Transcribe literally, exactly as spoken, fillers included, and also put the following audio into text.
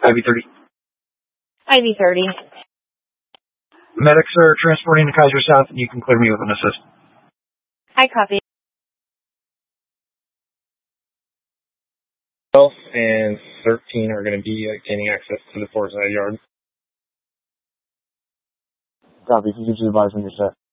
I V thirty. I V thirty. Medics are transporting to Kaiser South, and you can clear me with an assist. I copy. twelve and thirteen are going to be uh, gaining access to the Forsyth yard. Copy. Can you advise when you're set?